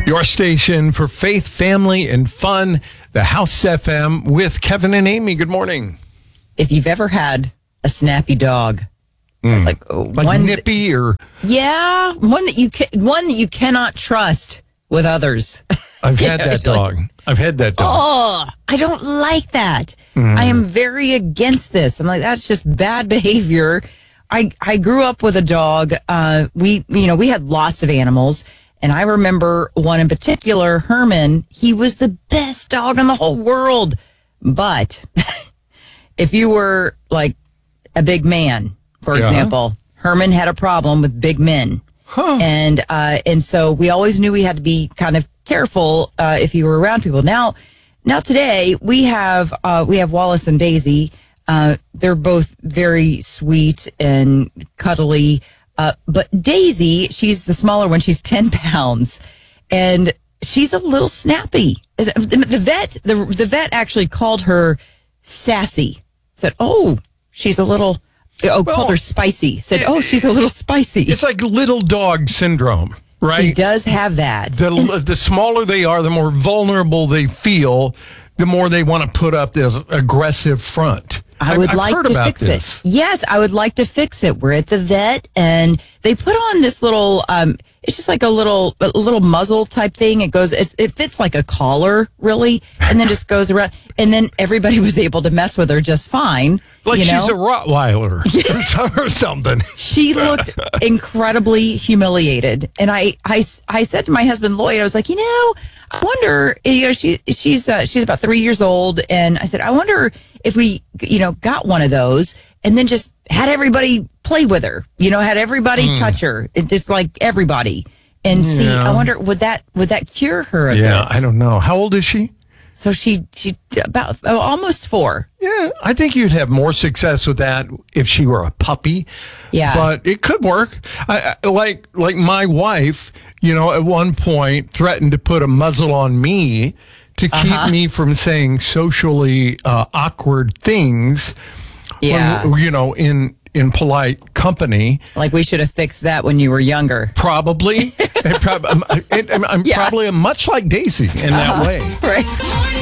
Your station for faith, family, and fun, the House FM with Kevin and Amy. Good morning. If you've ever had a snappy dog, like one nippy or one that you cannot trust with others. I've had that dog. I've had that dog. Oh, I don't like that. I am very against this. I'm like, that's just bad behavior. I grew up with a dog. We had lots of animals. And I remember one in particular, Herman. He was the best dog in the whole world. But if you were like a big man, for example, Herman had a problem with big men. Huh. And so we always knew we had to be kind of careful if you were around people. Now today we have Wallace and Daisy. They're both very sweet and cuddly. But Daisy, she's the smaller one. She's 10 pounds, and she's a little snappy. The vet actually called her sassy. Said, she's a little. Called her spicy. Said, she's a little spicy. It's like little dog syndrome, right? She does have that. The smaller they are, the more vulnerable they feel, the more they want to put up this aggressive front. I've like to fix this. It. Yes, I would like to fix it. We're at the vet, and they put on this little. It's just like a little muzzle type thing. It fits like a collar, really, and then just goes around. And then everybody was able to mess with her just fine. Like she's a Rottweiler or something. She looked incredibly humiliated, and I said to my husband Lloyd, I was like, I wonder, she's about 3 years old, and I said, I wonder if we, got one of those and then just had everybody play with her, had everybody touch her. It's like everybody and see, I wonder, would that cure her of this? I don't know. How old is she? So she about almost 4. Yeah, I think you'd have more success with that if she were a puppy. Yeah. But it could work. I like my wife, at one point threatened to put a muzzle on me to keep me from saying socially awkward things. Yeah. When, in polite company. Like we should have fixed that when you were younger. Probably. I'm probably much like Daisy in that way. Right.